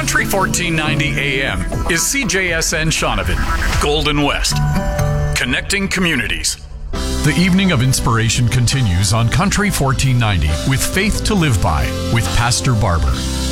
Country 1490 AM is CJSN Shaunavon, Golden West, connecting communities. The evening of inspiration continues on Country 1490 with Faith to Live By with Pastor Barber.